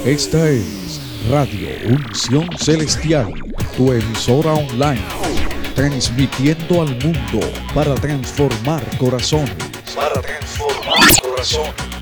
Esta es Radio Unción Celestial, tu emisora online, transmitiendo al mundo para transformar corazones.